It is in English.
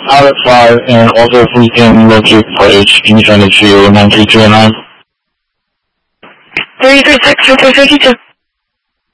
out at 5, and also if we can locate footage, can you send it to 93209? 336 for 352.